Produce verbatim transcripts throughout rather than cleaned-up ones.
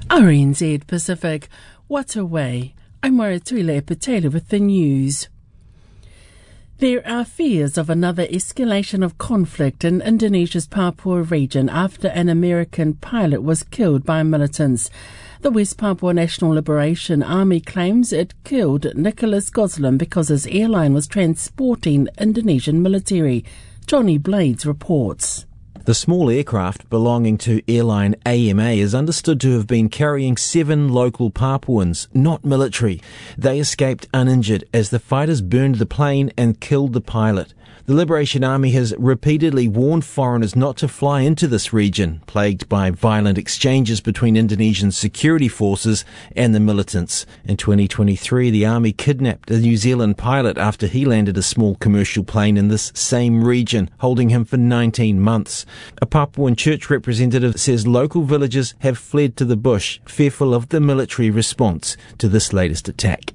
R N Z Pacific, what a way. I'm Maratule Patela with the news. There are fears of another escalation of conflict in Indonesia's Papua region after an American pilot was killed by militants. The West Papua National Liberation Army claims it killed Nicholas Gosling because his airline was transporting Indonesian military. Johnny Blades reports. The small aircraft belonging to airline A M A is understood to have been carrying seven local Papuans, not military. They escaped uninjured as the fighters burned the plane and killed the pilot. The Liberation Army has repeatedly warned foreigners not to fly into this region, plagued by violent exchanges between Indonesian security forces and the militants. In twenty twenty-three, the army kidnapped a New Zealand pilot after he landed a small commercial plane in this same region, holding him for nineteen months. A Papuan church representative says local villagers have fled to the bush, fearful of the military response to this latest attack.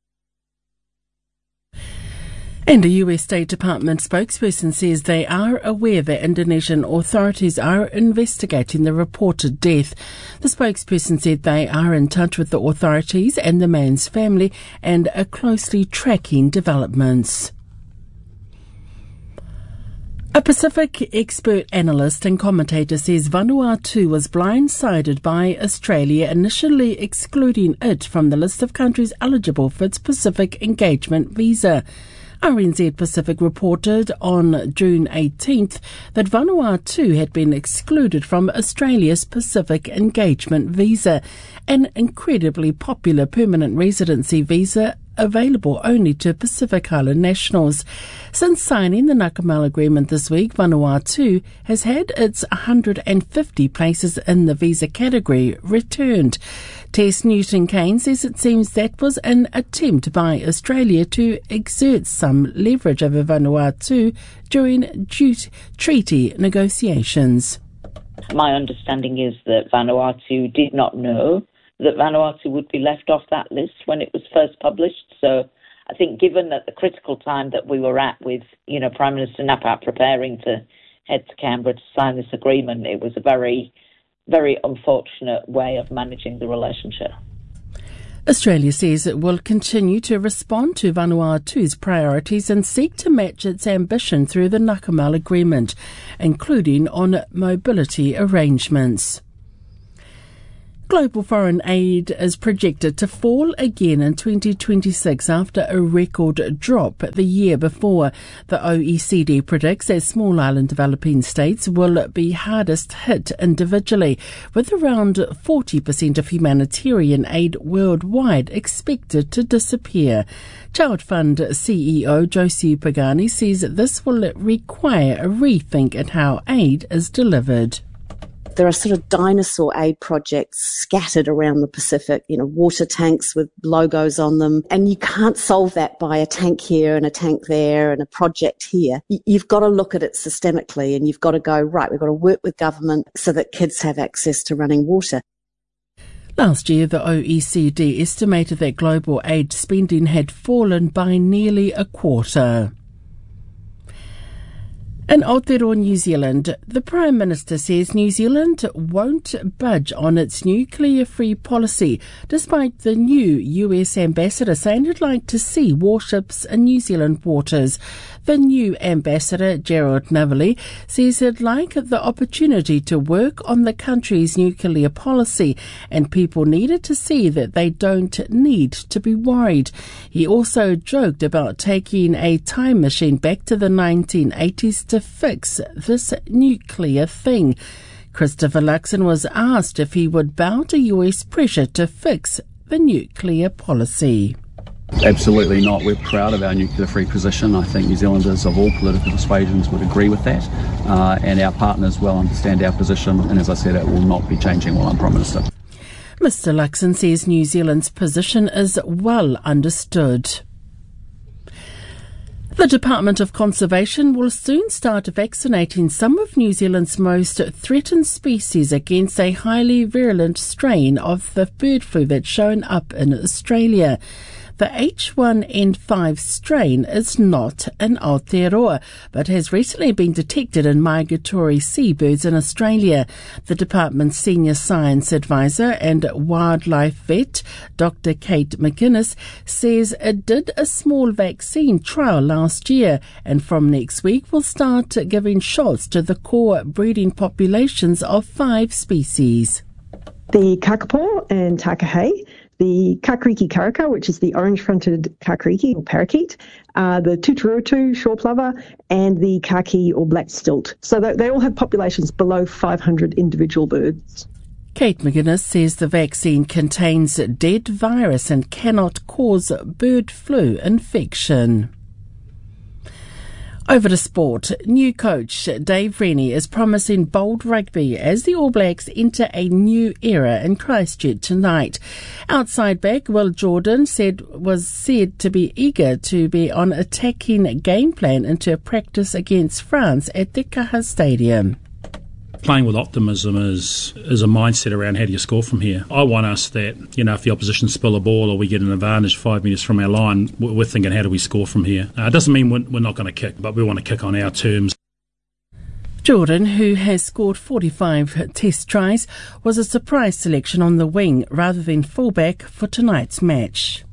And a U S State Department spokesperson says they are aware that Indonesian authorities are investigating the reported death. The spokesperson said they are in touch with the authorities and the man's family and are closely tracking developments. A Pacific expert analyst and commentator says Vanuatu was blindsided by Australia initially excluding it from the list of countries eligible for its Pacific Engagement visa. R N Z Pacific reported on June eighteenth that Vanuatu had been excluded from Australia's Pacific Engagement visa, an incredibly popular permanent residency visa available only to Pacific Island nationals. Since signing the Nakamal Agreement this week, Vanuatu has had its one hundred fifty places in the visa category returned. Tess Newton-Kane says it seems that was an attempt by Australia to exert some leverage over Vanuatu during treaty negotiations. My understanding is that Vanuatu did not know that Vanuatu would be left off that list when it was first published. So I think given that the critical time that we were at with, you know, Prime Minister Napat preparing to head to Canberra to sign this agreement, it was a very, very unfortunate way of managing the relationship. Australia says it will continue to respond to Vanuatu's priorities and seek to match its ambition through the Nakamal Agreement, including on mobility arrangements. Global foreign aid is projected to fall again in twenty twenty-six after a record drop the year before. The O E C D predicts that small island developing states will be hardest hit individually, with around forty percent of humanitarian aid worldwide expected to disappear. Child Fund C E O Josie Pagani says this will require a rethink at how aid is delivered. There are sort of dinosaur aid projects scattered around the Pacific, you know, water tanks with logos on them. And you can't solve that by a tank here and a tank there and a project here. You've got to look at it systemically and you've got to go, right, we've got to work with government so that kids have access to running water. Last year, the O E C D estimated that global aid spending had fallen by nearly a quarter. In Aotearoa, New Zealand, the Prime Minister says New Zealand won't budge on its nuclear-free policy, despite the new U S ambassador saying he'd like to see warships in New Zealand waters. The new ambassador, Gerald Navali, says he'd like the opportunity to work on the country's nuclear policy, and people needed to see that they don't need to be worried. He also joked about taking a time machine back to the nineteen eighties to fix this nuclear thing. Christopher Luxon was asked if he would bow to U S pressure to fix the nuclear policy. Absolutely not. We're proud of our nuclear-free position. I think New Zealanders of all political persuasions would agree with that, uh, and our partners well understand our position, and as I said, it will not be changing while I'm Prime Minister. Mister Luxon says New Zealand's position is well understood. The Department of Conservation will soon start vaccinating some of New Zealand's most threatened species against a highly virulent strain of the bird flu that's shown up in Australia. The H one N five strain is not an Aotearoa, but has recently been detected in migratory seabirds in Australia. The department's senior science advisor and wildlife vet, Doctor Kate McInnes, says it did a small vaccine trial last year and from next week will start giving shots to the core breeding populations of five species. The kakapo and takahe, the kakariki karaka, which is the orange-fronted kakariki or parakeet, uh, the tuturutu shore plover, and the kaki or black stilt. So they, they all have populations below five hundred individual birds. Kate McInnes says the vaccine contains dead virus and cannot cause bird flu infection. Over to sport. New coach Dave Rennie is promising bold rugby as the All Blacks enter a new era in Christchurch tonight. Outside back Will Jordan said was said to be eager to be on attacking game plan into a practice against France at the Kaha Stadium. Playing with optimism is is a mindset around how do you score from here. I want us that, you know, if the opposition spill a ball or we get an advantage five metres from our line, we're thinking how do we score from here. Uh, it doesn't mean we're, we're not going to kick, but we want to kick on our terms. Jordan, who has scored forty-five test tries, was a surprise selection on the wing rather than fullback for tonight's match.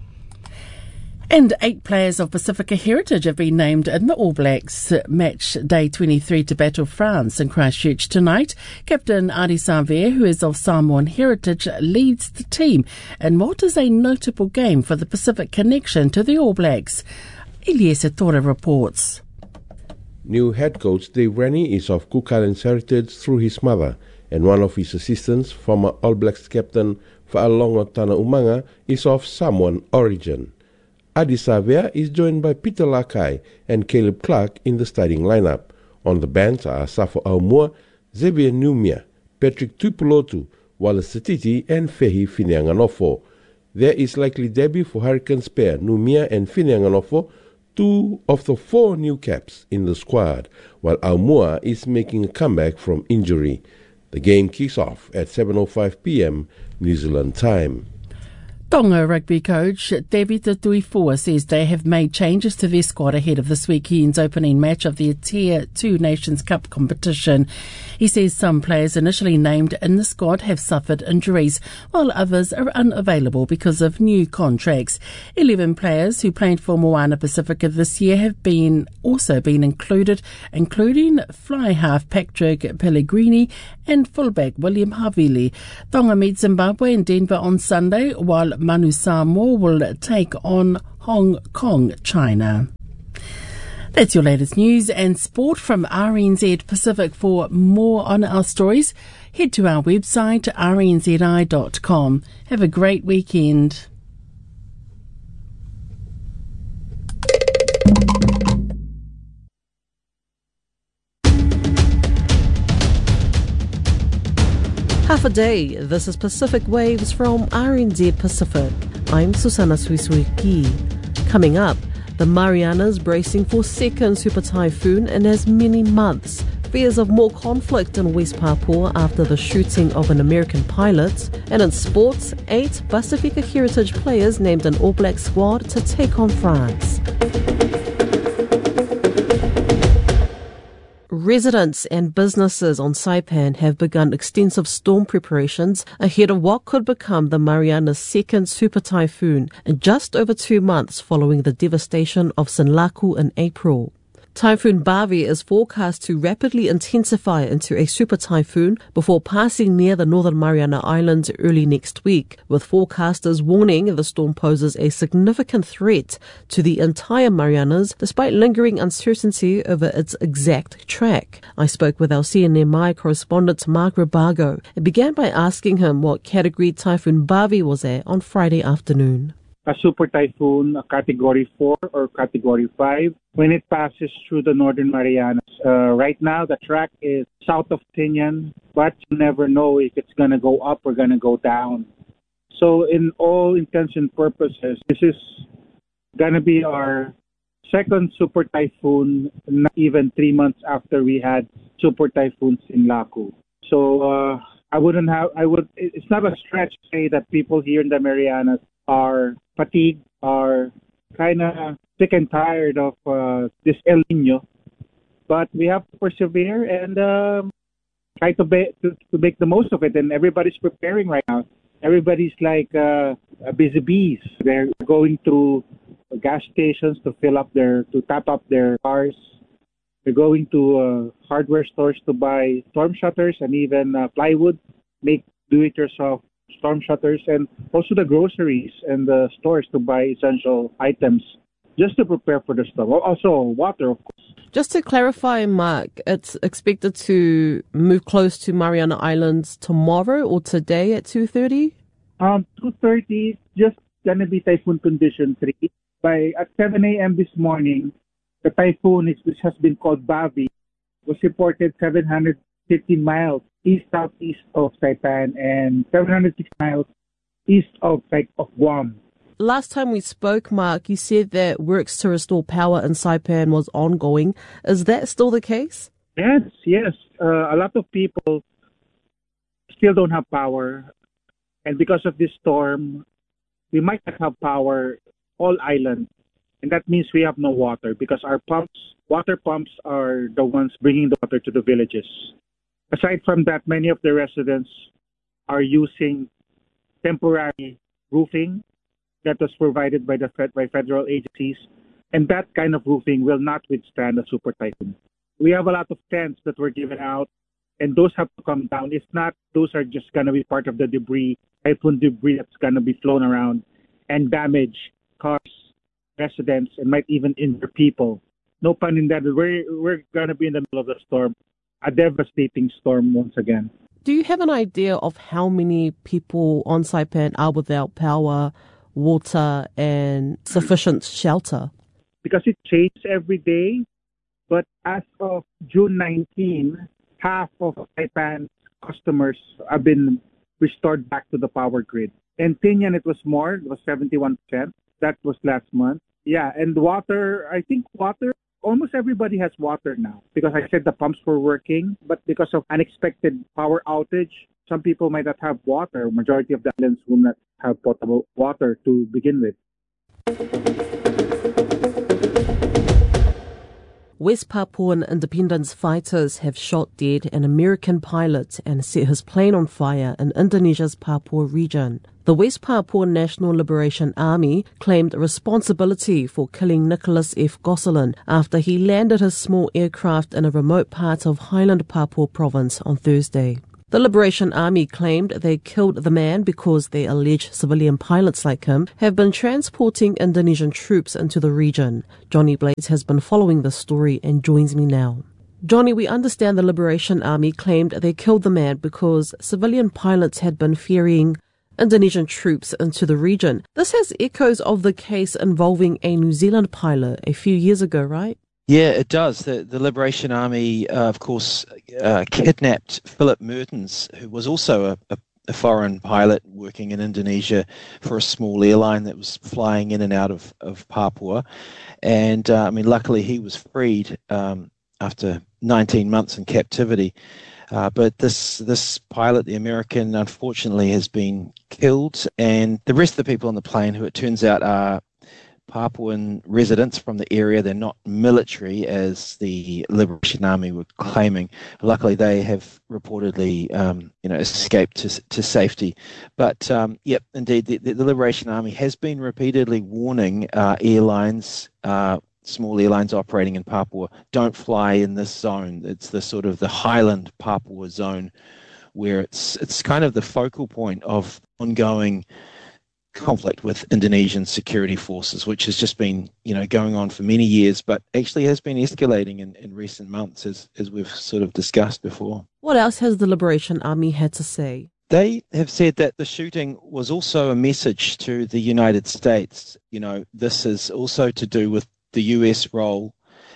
And eight players of Pacifica heritage have been named in the All Blacks match day twenty-three to battle France in Christchurch tonight. Captain Adi Savea, who is of Samoan heritage, leads the team in what is a notable game for the Pacific connection to the All Blacks. Eliesa Tora reports. New head coach Dave Rennie is of Cook Islands heritage through his mother, and one of his assistants, former All Blacks captain Fa'alongo Tana Umanga, is of Samoan origin. Adi Savea is joined by Peter Lakai and Caleb Clark in the starting lineup. On the bench are Safo Aumua, Xavier Numia, Patrick Tupulotu, Wallace Satiti and Fehi Fineanganofo. There is likely debut for Hurricanes pair Numia and Fineanganofo, two of the four new caps in the squad, while Aumua is making a comeback from injury. The game kicks off at seven oh five p.m. New Zealand time. Tonga rugby coach David Tuifua says they have made changes to their squad ahead of this weekend's opening match of the Tier two Nations Cup competition. He says some players initially named in the squad have suffered injuries, while others are unavailable because of new contracts. Eleven players who played for Moana Pacifica this year have been also been included, including fly half Patrick Pellegrini and fullback William Havili. Tonga meet Zimbabwe in Denver on Sunday, while Manu Samoa will take on Hong Kong, China. That's your latest news and sport from R N Z Pacific. For more on our stories, head to our website r n z i dot com. Have a great weekend. Half a day, this is Pacific Waves from R N Z Pacific. I'm Susana Suisuiki. Coming up, the Marianas bracing for second super typhoon in as many months. Fears of more conflict in West Papua after the shooting of an American pilot. And in sports, eight Pacifica heritage players named an All Black squad to take on France. Residents and businesses on Saipan have begun extensive storm preparations ahead of what could become the Marianas' second super typhoon in just over two months following the devastation of Sinlaku in April. Typhoon Bavi is forecast to rapidly intensify into a super typhoon before passing near the Northern Mariana Islands early next week, with forecasters warning the storm poses a significant threat to the entire Marianas despite lingering uncertainty over its exact track. I spoke with our C N M I correspondent Mark Rubago and began by asking him what category Typhoon Bavi was at on Friday afternoon. A super typhoon, a category four or category five, when it passes through the Northern Marianas. Uh, right now, the track is south of Tinian, but you never know if it's going to go up or going to go down. So in all intents and purposes, this is going to be our second super typhoon, not even three months after we had super typhoons in Laku. So uh, I wouldn't have, I would, it's not a stretch to say that people here in the Marianas are fatigued are kind of sick and tired of uh, this El Nino, but we have to persevere and um, try to, be, to to make the most of it. And everybody's preparing right now. Everybody's like uh, busy bees. They're going to gas stations to fill up their to tap up their cars. They're going to uh, hardware stores to buy storm shutters and even uh, plywood, make do-it-yourself storm shutters, and also the groceries and the stores to buy essential items just to prepare for the storm. Also, water, of course. Just to clarify, Mark, it's expected to move close to Mariana Islands tomorrow or today at two thirty? Um, two thirty, just going to be typhoon condition three. By at seven a.m. this morning, the typhoon, which has been called Bavi, was reported seven hundred fifteen miles east-southeast of Saipan and seven hundred six miles east of, of Guam. Last time we spoke, Mark, you said that works to restore power in Saipan was ongoing. Is that still the case? Yes, yes. Uh, a lot of people still don't have power. And because of this storm, we might not have power all island. And that means we have no water because our pumps, water pumps are the ones bringing the water to the villages. Aside from that, many of the residents are using temporary roofing that was provided by the Fed, by federal agencies, and that kind of roofing will not withstand a super typhoon. We have a lot of tents that were given out, and those have to come down. If not, those are just going to be part of the debris, typhoon debris that's going to be flown around and damage cars, residents, and might even injure people. No pun intended. We're, we're going to be in the middle of the storm, a devastating storm once again. Do you have an idea of how many people on Saipan are without power, water, and sufficient shelter? Because it changes every day, but as of June nineteenth, half of Saipan's customers have been restored back to the power grid. In Tinian, it was more, it was seventy-one percent. That was last month. Yeah, and water, I think water, almost everybody has water now because I said the pumps were working, but because of unexpected power outage, some people might not have water. Majority of the islands will not have potable water to begin with. West Papuan independence fighters have shot dead an American pilot and set his plane on fire in Indonesia's Papua region. The West Papua National Liberation Army claimed responsibility for killing Nicholas F. Gosselin after he landed his small aircraft in a remote part of Highland Papua province on Thursday. The Liberation Army claimed they killed the man because they allege civilian pilots like him have been transporting Indonesian troops into the region. Johnny Blades has been following the story and joins me now. Johnny, we understand the Liberation Army claimed they killed the man because civilian pilots had been ferrying Indonesian troops into the region. This has echoes of the case involving a New Zealand pilot a few years ago, right? Yeah, it does. The, the Liberation Army, uh, of course, uh, kidnapped Philip Mertens, who was also a, a, a foreign pilot working in Indonesia for a small airline that was flying in and out of, of Papua. And, uh, I mean, luckily he was freed um, after nineteen months in captivity. Uh, but this this pilot, the American, unfortunately has been killed. And the rest of the people on the plane, who it turns out are Papuan residents from the area, they're not military as the Liberation Army were claiming. Luckily, they have reportedly, um, you know, escaped to to safety. But um, yep, indeed, the, the Liberation Army has been repeatedly warning uh, airlines, uh, small airlines operating in Papua, don't fly in this zone. It's the sort of the Highland Papua zone, where it's it's kind of the focal point of ongoing conflict with Indonesian security forces, which has just been, you know, going on for many years, but actually has been escalating in, in recent months, as, as we've sort of discussed before. What else has the Liberation Army had to say? They have said that the shooting was also a message to the United States. You know, this is also to do with the U S role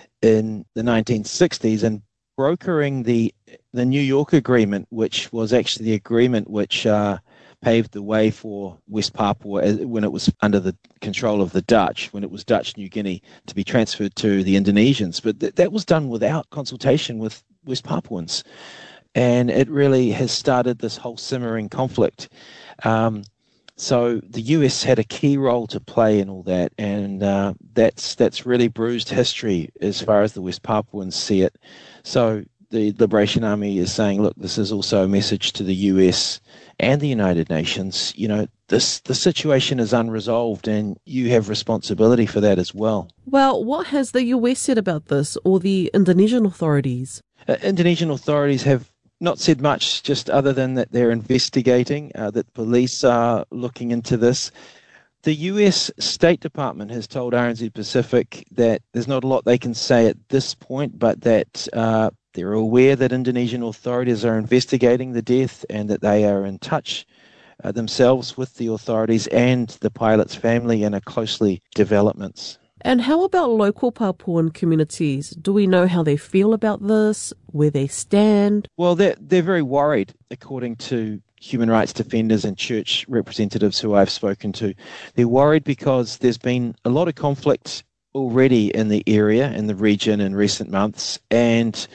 in the nineteen sixties and brokering the the New York Agreement, which was actually the agreement which uh, paved the way for West Papua when it was under the control of the Dutch, when it was Dutch New Guinea, to be transferred to the Indonesians. But th- that was done without consultation with West Papuans. And it really has started this whole simmering conflict. Um, So the U S had a key role to play in all that, and uh, that's that's really bruised history as far as the West Papuans see it. So the Liberation Army is saying, look, this is also a message to the U S and the United Nations. You know, this the situation is unresolved, and you have responsibility for that as well. Well, what has the U S said about this, or the Indonesian authorities? Uh, Indonesian authorities have not said much, just other than that they're investigating, uh, that police are looking into this. The U S State Department has told R N Z Pacific that there's not a lot they can say at this point, but that uh, they're aware that Indonesian authorities are investigating the death and that they are in touch uh, themselves with the authorities and the pilot's family and are closely developments. And how about local Papuan communities? Do we know how they feel about this, where they stand? Well, they're, they're very worried, according to human rights defenders and church representatives who I've spoken to. They're worried because there's been a lot of conflict already in the area, in the region in recent months, and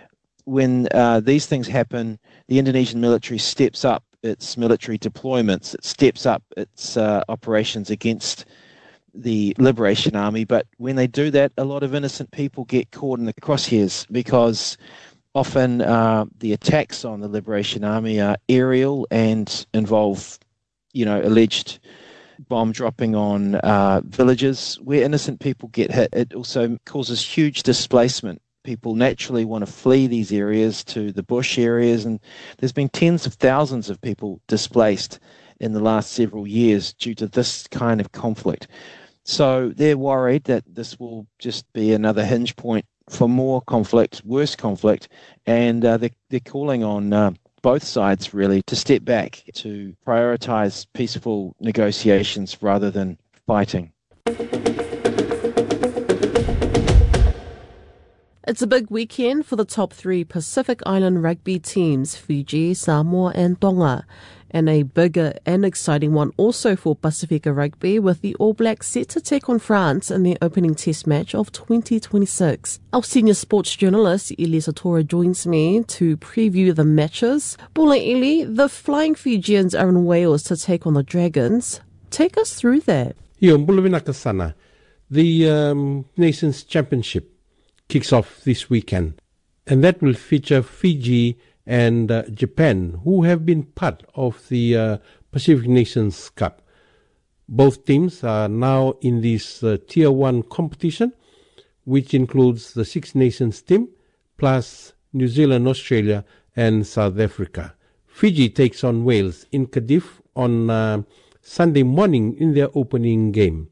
when uh, these things happen, the Indonesian military steps up its military deployments, it steps up its uh, operations against the Liberation Army, but when they do that, a lot of innocent people get caught in the crosshairs because often uh, the attacks on the Liberation Army are aerial and involve, you know, alleged bomb dropping on uh, villages where innocent people get hit. It also causes huge displacement. People naturally want to flee these areas to the bush areas, and there's been tens of thousands of people displaced in the last several years due to this kind of conflict. So they're worried that this will just be another hinge point for more conflict, worse conflict, and uh, they're, they're calling on uh, both sides really to step back, to prioritise peaceful negotiations rather than fighting. It's a big weekend for the top three Pacific Island rugby teams, Fiji, Samoa and Tonga. And a bigger and exciting one also for Pacifica Rugby, with the All Blacks set to take on France in their opening test match of twenty twenty-six. Our senior sports journalist, Eli Satora, joins me to preview the matches. Bula Eli, the Flying Fijians are in Wales to take on the Dragons. Take us through that. Yeah, Mbulawinakasana. The um, Nations Championship kicks off this weekend, and that will feature Fiji and uh, Japan, who have been part of the uh, Pacific Nations Cup. Both teams are now in this uh, Tier one competition, which includes the Six Nations team, plus New Zealand, Australia, and South Africa. Fiji takes on Wales in Cardiff on uh, Sunday morning in their opening game,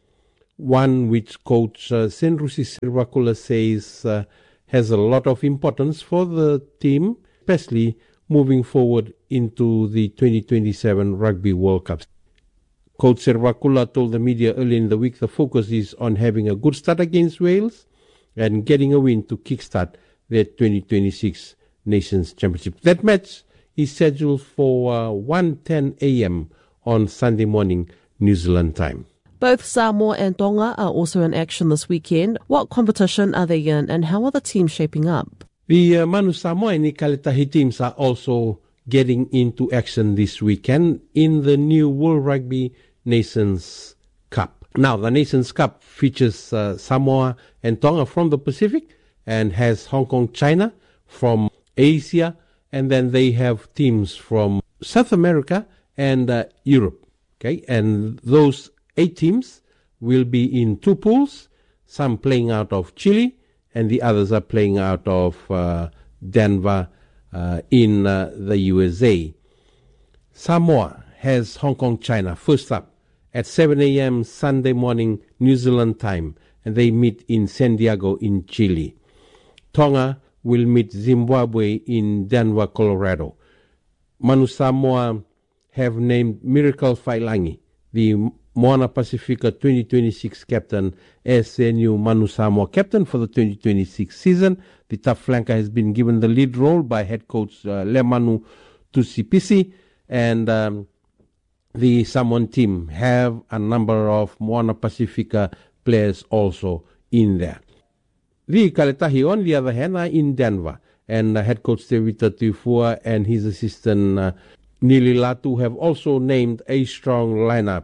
one which coach uh, Senrusi Sirwakula says uh, has a lot of importance for the team, especially moving forward into the twenty twenty-seven Rugby World Cup. Coach Sirwakula told the media earlier in the week the focus is on having a good start against Wales and getting a win to kickstart their twenty twenty-six Nations Championship. That match is scheduled for uh, one ten a.m. on Sunday morning, New Zealand time. Both Samoa and Tonga are also in action this weekend. What competition are they in, and how are the teams shaping up? The uh, Manu Samoa and Ikaletahi teams are also getting into action this weekend in the new World Rugby Nations Cup. Now, the Nations Cup features uh, Samoa and Tonga from the Pacific and has Hong Kong, China from Asia, and then they have teams from South America and uh, Europe. Okay, and those eight teams will be in two pools, some playing out of Chile, and the others are playing out of uh, Denver uh, in uh, the U S A. Samoa has Hong Kong, China first up at seven a.m. Sunday morning New Zealand time, and they meet in San Diego in Chile. Tonga will meet Zimbabwe in Denver, Colorado. Manu Samoa have named Miracle Failangi, the Moana Pacifica twenty twenty-six captain, as their new Manu Samoa captain for the twenty twenty-six season. The tough flanker has been given the lead role by head coach uh, Lemanu Tusipisi, and um, the Samoan team have a number of Moana Pacifica players also in there. The Kaletahi, on the other hand, are in Denver, and uh, head coach Tevita Tuifua and his assistant uh, Nili Latu have also named a strong lineup.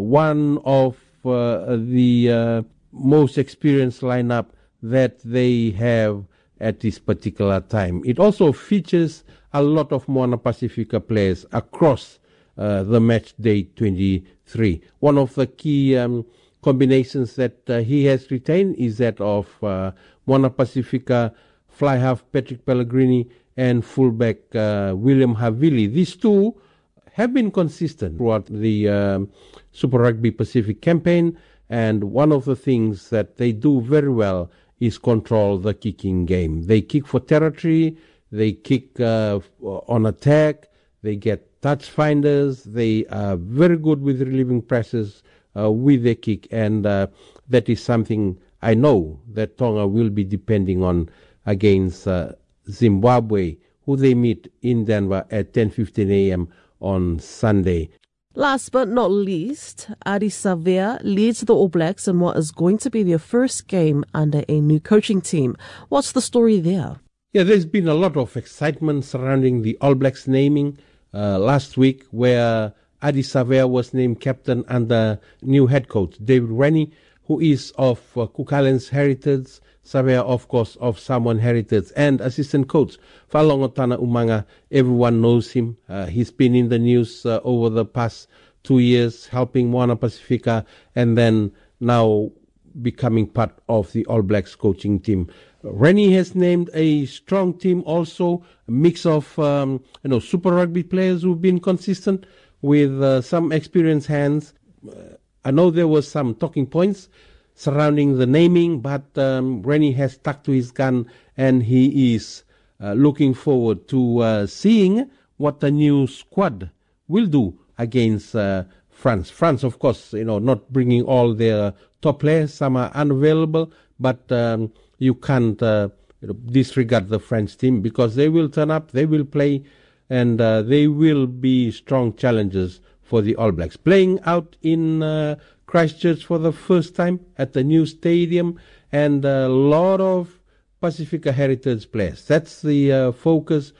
One of uh, the uh, most experienced lineup that they have at this particular time. It also features a lot of Moana Pacifica players across uh, the match day twenty-three. One of the key um, combinations that uh, he has retained is that of uh, Moana Pacifica fly half Patrick Pellegrini and fullback uh, William Havili. These two have been consistent throughout the um, Super Rugby Pacific campaign, and one of the things that they do very well is control the kicking game. They kick for territory, they kick uh, on attack, they get touch finders, they are very good with relieving presses uh, with their kick, and uh, that is something I know that Tonga will be depending on against uh, Zimbabwe, who they meet in Denver at ten fifteen a.m. on Sunday. Last but not least, Ardie Savea leads the All Blacks in what is going to be their first game under a new coaching team. What's the story there? Yeah, there's been a lot of excitement surrounding the All Blacks naming uh, last week, where Ardie Savea was named captain under new head coach David Rennie, who is of uh, Cook Islands heritage, Savea, of course, of Samoan heritage, and assistant coach Fa'alogo Tana Umaga. Everyone knows him. Uh, he's been in the news uh, over the past two years, helping Moana Pacifica, and then now becoming part of the All Blacks coaching team. Rennie has named a strong team also, a mix of um, you know Super Rugby players who've been consistent with uh, some experienced hands. Uh, I know there was some talking points surrounding the naming, but um, Rennie has stuck to his gun, and he is uh, looking forward to uh, seeing what the new squad will do against uh, France. France, of course, you know, not bringing all their top players. Some are unavailable, but um, you can't uh, you know, disregard the French team, because they will turn up, they will play, and uh, they will be strong challengers for the All Blacks. Playing out in uh, Christchurch for the first time at the new stadium, and a lot of Pacifica heritage players. That's the uh, focus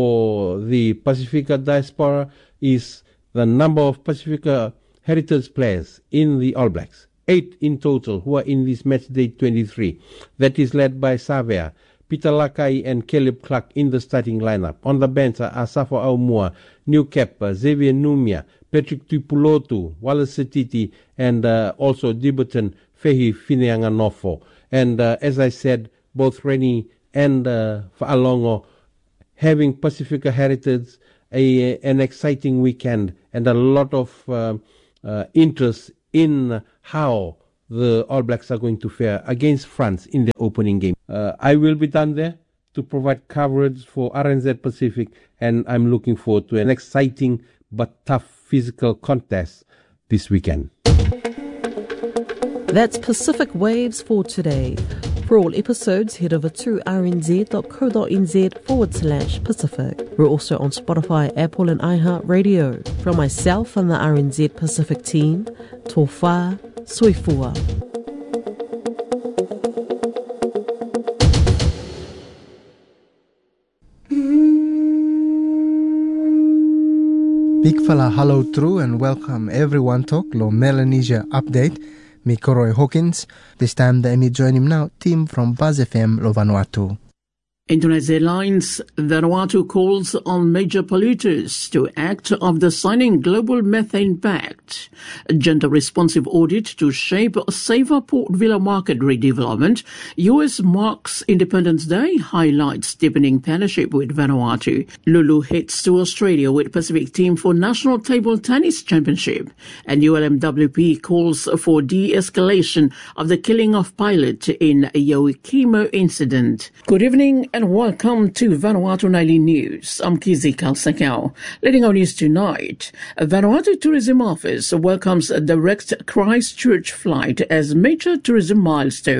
for the Pacifica diaspora, is the number of Pacifica heritage players in the All Blacks. Eight in total who are in this match day twenty-three. That is led by Savea, Peter Lakai and Caleb Clark in the starting lineup. On the bench are Asafo Aumua, New Cap, Xavier Numia, Patrick Tupulotu, Wallace Setiti, and uh, also Diberton Fehi Fineanganofo. And uh, as I said, both Rennie and uh, Fa'alogo having Pacifica heritage, a, an exciting weekend, and a lot of uh, uh, interest in how the All Blacks are going to fare against France in the opening game. Uh, I will be down there to provide coverage for R N Z Pacific, and I'm looking forward to an exciting but tough physical contest this weekend. That's Pacific Waves for today. For all episodes, head over to rnz.co.nz forward slash Pacific. We're also on Spotify, Apple and iHeartRadio. From myself and the R N Z Pacific team, tō whā, soifua. Big fella hello true and welcome everyone to Lo Melanesia Update. Me Koroi Hawkins. This time the me join him now, team from Buzz F M Lo Vanuatu. Indonesia Airlines, Vanuatu calls on major polluters to act of the signing Global Methane Pact. A gender-responsive audit to shape a safer Port Vila market redevelopment. U S marks Independence Day, highlights deepening partnership with Vanuatu. Lulu heads to Australia with Pacific team for National Table Tennis Championship. And U L M W P calls for de-escalation of the killing of pilot in Yoikimo incident. Good evening and welcome to Vanuatu Nightly News. I'm Kizi Kalsakau. Leading our news tonight, Vanuatu Tourism Office welcomes a direct Christchurch flight as major tourism milestone.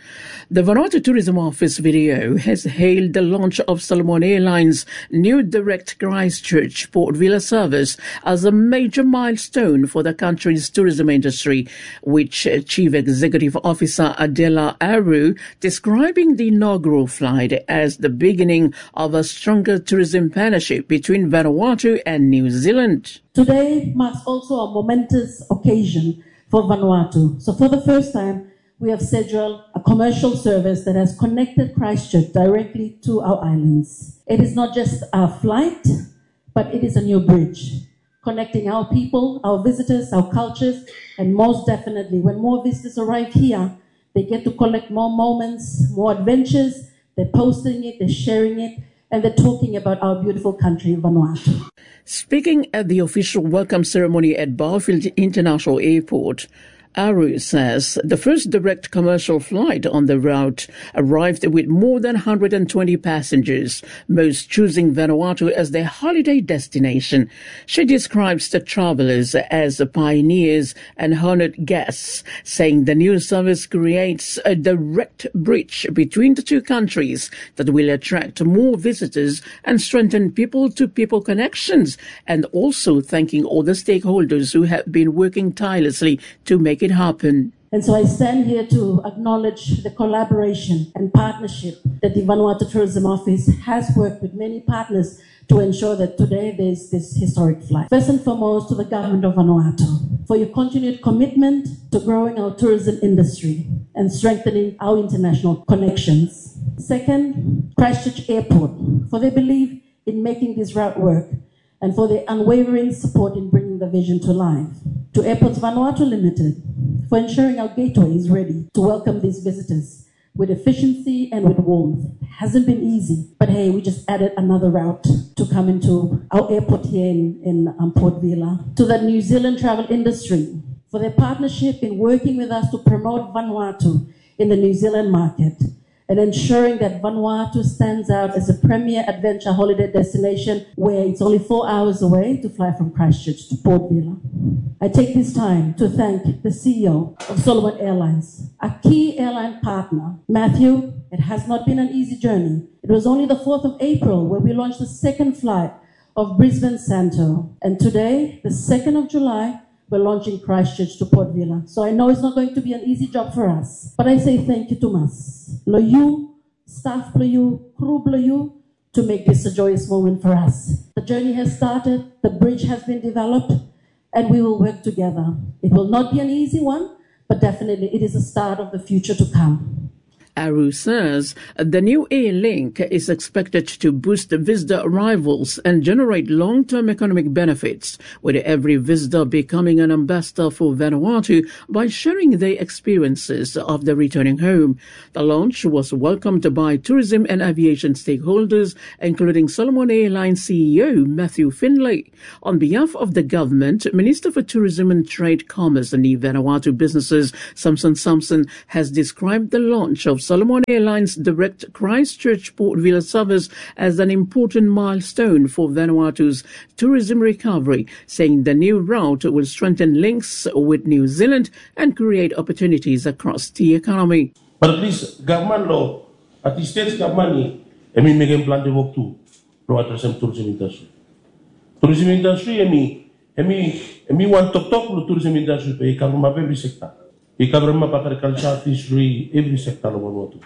The Vanuatu Tourism Office video has hailed the launch of Solomon Airlines' new direct Christchurch Port Vila service as a major milestone for the country's tourism industry, which Chief Executive Officer Adela Aru describing the inaugural flight as the beginning of a stronger tourism partnership between Vanuatu and New Zealand. Today marks also a momentous occasion for Vanuatu. So for the first time, we have scheduled a commercial service that has connected Christchurch directly to our islands. It is not just a flight, but it is a new bridge, connecting our people, our visitors, our cultures, and most definitely, when more visitors arrive here, they get to collect more moments, more adventures. They're posting it, they're sharing it, and they're talking about our beautiful country, Vanuatu. Speaking at the official welcome ceremony at Barfield International Airport, Aru says the first direct commercial flight on the route arrived with more than one hundred twenty passengers, most choosing Vanuatu as their holiday destination. She describes the travelers as pioneers and honored guests, saying the new service creates a direct bridge between the two countries that will attract more visitors and strengthen people-to-people connections, and also thanking all the stakeholders who have been working tirelessly to make it happen. And so I stand here to acknowledge the collaboration and partnership that the Vanuatu Tourism Office has worked with many partners to ensure that today there's this historic flight. First and foremost, to the government of Vanuatu for your continued commitment to growing our tourism industry and strengthening our international connections. Second, Christchurch Airport for their belief in making this route work and for their unwavering support in bringing the vision to life. To Airports Vanuatu Limited for ensuring our gateway is ready to welcome these visitors with efficiency and with warmth. It hasn't been easy, but hey, we just added another route to come into our airport here in, in um, Port Vila. To the New Zealand travel industry for their partnership in working with us to promote Vanuatu in the New Zealand market and ensuring that Vanuatu stands out as a premier adventure holiday destination where it's only four hours away to fly from Christchurch to Port Vila. I take this time to thank the C E O of Solomon Airlines, a key airline partner. Matthew, it has not been an easy journey. It was only the fourth of April where we launched the second flight of Brisbane Santo. And today, the second of July, we're launching Christchurch to Port Vila. So I know it's not going to be an easy job for us. But I say thank you to Mas. Loyu, staff Loyu, crew Loyu, to make this a joyous moment for us. The journey has started, the bridge has been developed, and we will work together. It will not be an easy one, but definitely it is the start of the future to come. Aru says the new air link is expected to boost visitor arrivals and generate long-term economic benefits, with every visitor becoming an ambassador for Vanuatu by sharing their experiences of the returning home. The launch was welcomed by tourism and aviation stakeholders, including Solomon Airlines C E O Matthew Finlay. On behalf of the government, Minister for Tourism and Trade, Commerce and the Vanuatu businesses, Samson Samson, has described the launch of Solomon Airlines' direct Christchurch Port Vila service as an important milestone for Vanuatu's tourism recovery, saying the new route will strengthen links with New Zealand and create opportunities across the economy. But at least government law, at the state's government, I mean, make plan to work too, to address the tourism industry. Tourism industry, I mean, I mean, I mean, one talk talk to tourism industry, they cover my every sector. They cover my agriculture, fishery, every sector of Vanuatu.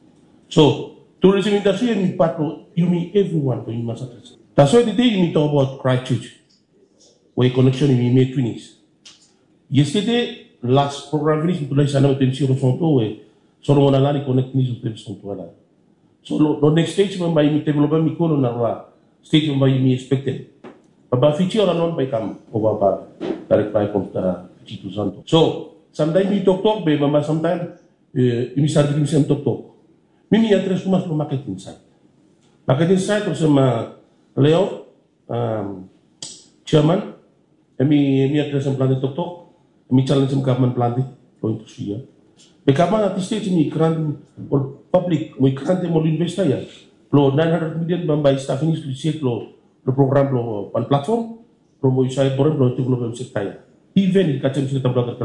So, tourism industry, I mean, part of, you mean everyone, but you must address. That's why today you mean talk about Christchurch, where connection you mean made twins. Yesterday, last program finished to like another ten zero something where Solomon Alani connect me to something. So the next stage when by me develop me call on our stage when by me expected. But by feature or not by come over by direct by from the Chitu Santo. So sometimes you talk talk, baby, but sometimes you start giving some talk talk. Mimi address too much for marketing side. Marketing side was some Leo, um, chairman. Me me address some plan talk talk. Me challenge some government plan going to see ya. The government at the stage me grant or public we grant them all investor ya. Lo nine hundred million by staff in to check lo the program lo on platform. Pro mo isay borem lo develop sector ya. Even in kacem sector agriculture.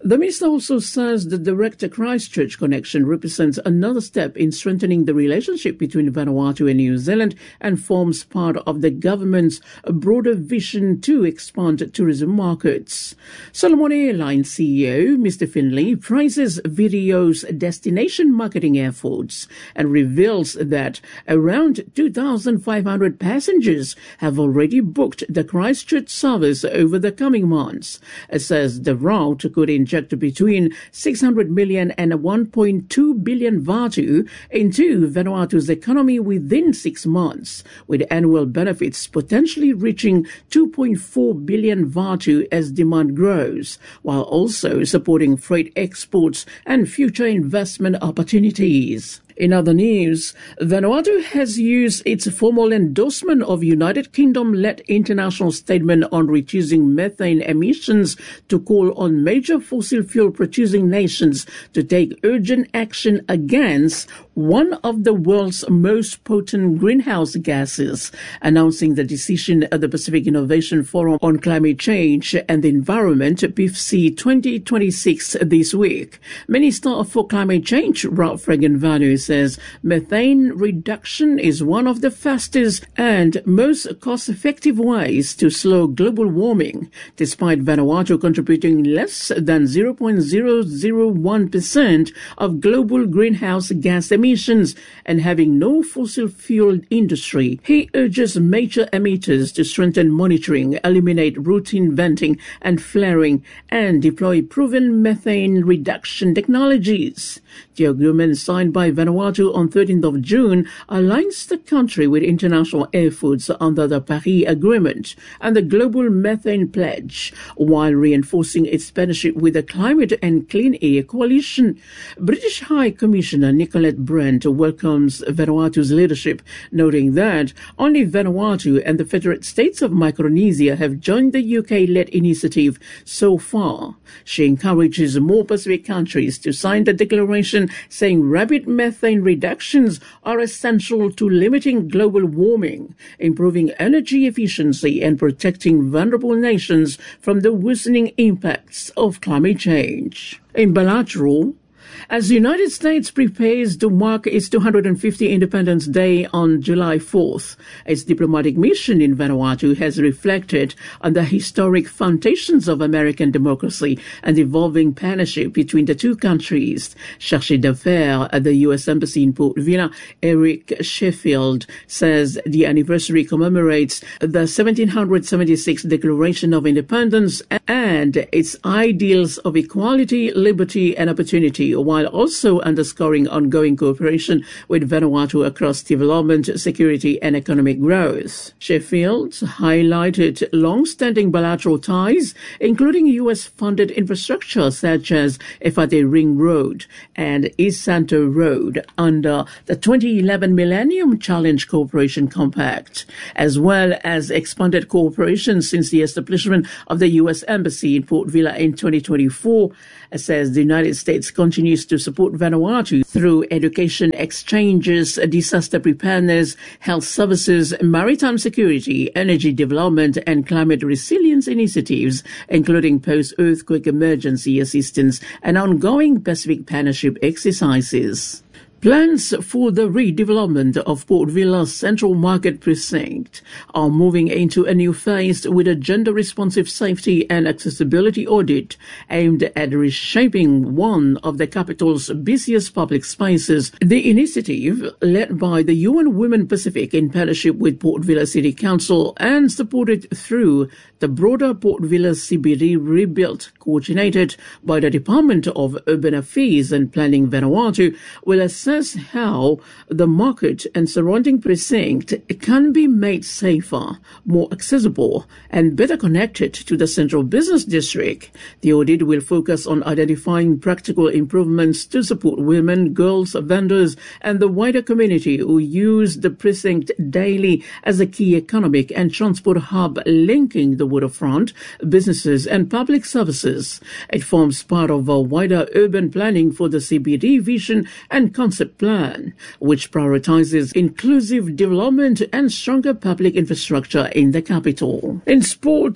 The minister also says the direct Christchurch connection represents another step in strengthening the relationship between Vanuatu and New Zealand and forms part of the government's broader vision to expand tourism markets. Solomon Airlines C E O Mister Finlay praises Video's destination marketing efforts and reveals that around two thousand five hundred passengers have already booked the Christchurch service over the coming months. It says the route could inject between six hundred million and one point two billion Vatu into Vanuatu's economy within six months, with annual benefits potentially reaching two point four billion Vatu as demand grows, while also supporting freight exports and future investment opportunities. In other news, Vanuatu has used its formal endorsement of United Kingdom-led international statement on reducing methane emissions to call on major fossil fuel-producing nations to take urgent action against one of the world's most potent greenhouse gases, announcing the decision at the Pacific Innovation Forum on Climate Change and the Environment, P I F C twenty twenty-six, this week. Minister for Climate Change, Ralph Regan-Vanu, says methane reduction is one of the fastest and most cost-effective ways to slow global warming, despite Vanuatu contributing less than zero point zero zero one percent of global greenhouse gas emissions and having no fossil fuel industry. He urges major emitters to strengthen monitoring, eliminate routine venting and flaring, and deploy proven methane reduction technologies. The agreement signed by Vanuatu on thirteenth of June aligns the country with international efforts under the Paris Agreement and the Global Methane Pledge, while reinforcing its partnership with the Climate and Clean Air Coalition. British High Commissioner Nicolette Brent welcomes Vanuatu's leadership, noting that only Vanuatu and the Federate States of Micronesia have joined the U K-led initiative so far. She encourages more Pacific countries to sign the declaration, saying rapid methane reductions are essential to limiting global warming, improving energy efficiency, and protecting vulnerable nations from the worsening impacts of climate change. In bilateral, as the United States prepares to mark its two hundred fiftieth Independence Day on July fourth, its diplomatic mission in Vanuatu has reflected on the historic foundations of American democracy and evolving partnership between the two countries. Chargé d'affaires at the U S Embassy in Port Vila, Eric Sheffield, says the anniversary commemorates the seventeen seventy-six Declaration of Independence and its ideals of equality, liberty, and opportunity, while also underscoring ongoing cooperation with Vanuatu across development, security, and economic growth. Sheffield highlighted long-standing bilateral ties, including U S-funded infrastructure such as Efate Ring Road and East Santo Road under the twenty eleven Millennium Challenge Cooperation Compact, as well as expanded cooperation since the establishment of the U S Embassy in Port Vila in twenty twenty-four. It says the United States continues to support Vanuatu through education exchanges, disaster preparedness, health services, maritime security, energy development, and climate resilience initiatives, including post-earthquake emergency assistance and ongoing Pacific Partnership exercises. Plans for the redevelopment of Port Vila's Central Market Precinct are moving into a new phase with a gender-responsive safety and accessibility audit aimed at reshaping one of the capital's busiest public spaces. The initiative, led by the U N Women Pacific in partnership with Port Vila City Council and supported through the broader Port Vila C B D rebuild coordinated by the Department of Urban Affairs and Planning Vanuatu, will assess how the market and surrounding precinct can be made safer, more accessible, and better connected to the central business district. The audit will focus on identifying practical improvements to support women, girls, vendors, and the wider community who use the precinct daily as a key economic and transport hub linking the waterfront, businesses, and public services. It forms part of a wider urban planning for the C B D vision and concept plan, which prioritizes inclusive development and stronger public infrastructure in the capital. In sports,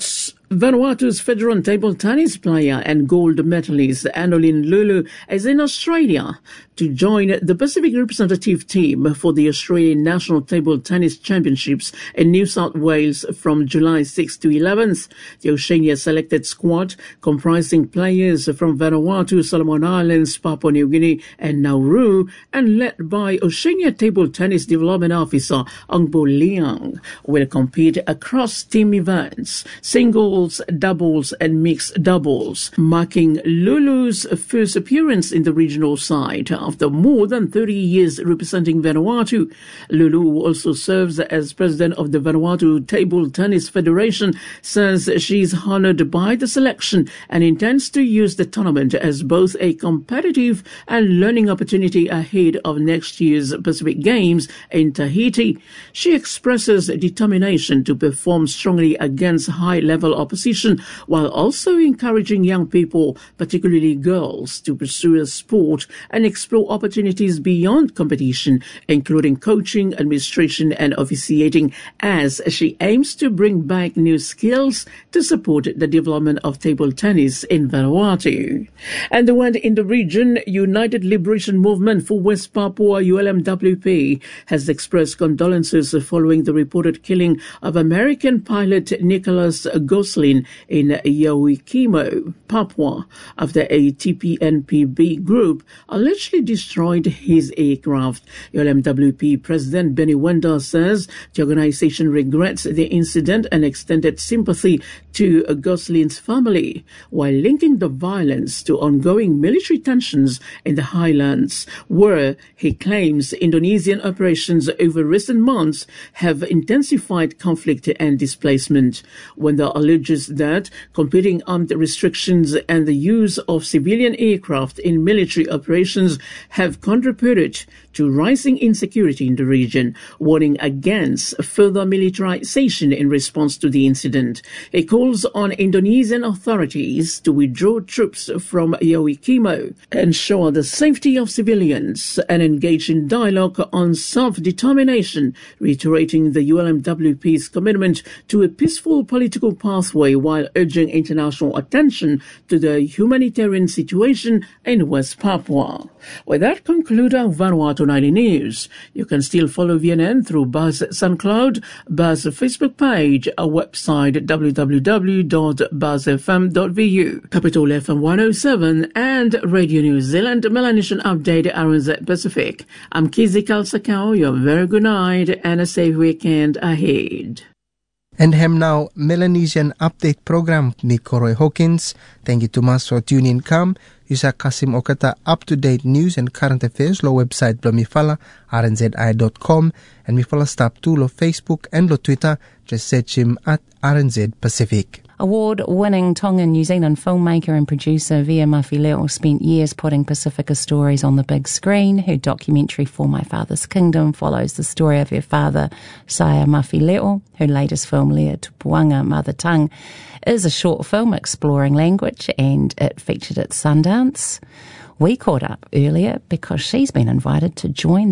Vanuatu's veteran table tennis player and gold medalist Annalyn Lulu is in Australia to join the Pacific representative team for the Australian National Table Tennis Championships in New South Wales from July sixth to eleventh. The Oceania selected squad, comprising players from Vanuatu, Solomon Islands, Papua New Guinea and Nauru, and led by Oceania Table Tennis Development Officer Angbo Liang, will compete across team events, singles, doubles and mixed doubles, marking Lulu's first appearance in the regional side after more than thirty years representing Vanuatu. Lulu also serves as president of the Vanuatu Table Tennis Federation, says she is honored by the selection and intends to use the tournament as both a competitive and learning opportunity ahead of next year's Pacific Games in Tahiti. She expresses determination to perform strongly against high-level opposition while also encouraging young people, particularly girls, to pursue a sport and explore opportunities beyond competition, including coaching, administration and officiating, as she aims to bring back new skills to support the development of table tennis in Vanuatu. And the one in the region, United Liberation Movement for West Papua, U L M W P, has expressed condolences following the reported killing of American pilot Nicholas Goslin in Yaoikimo, Papua, after a T P N P B group allegedly destroyed his aircraft. U L M W P President Benny Wenda says the organization regrets the incident and extended sympathy to Goslin's family, while linking the violence to ongoing military tensions in the highlands, where he claims Indonesian operations over recent months have intensified conflict and displacement. Wenda alleges that competing armed restrictions and the use of civilian aircraft in military operations have contributed to rising insecurity in the region, warning against further militarization in response to the incident. He calls on Indonesian authorities to withdraw troops from Yaoikimo, ensure the safety of civilians, and engage in dialogue on self-determination, reiterating the U L M W P's commitment to a peaceful political pathway while urging international attention to the humanitarian situation in West Papua. With that, conclude our Vanuatu Nightly News. You can still follow V N N through Buzz SoundCloud, Buzz Facebook page, our website w w w dot buzz f m dot v u, Capital F M one oh seven, and Radio New Zealand Melanesian Update R N Z Pacific. I'm Kizzy Kalsakau. You have a very good night and a safe weekend ahead. And hem now Melanesian Update program ni Koroy Hawkins. Thank you to mas for tuning in. Come, Yusa Kasim Okata up-to-date news and current affairs lo website lo mifala r n z i dot com and mifala stop to lo Facebook and lo Twitter. Just search him at R N Z Pacific. Award-winning Tongan New Zealand filmmaker and producer Via Mafileo spent years putting Pacifica stories on the big screen. Her documentary For My Father's Kingdom follows the story of her father, Saya Mafileo. Her latest film, Lea Tupuanga, Mother Tongue, is a short film exploring language, and it featured at Sundance. We caught up earlier because she's been invited to join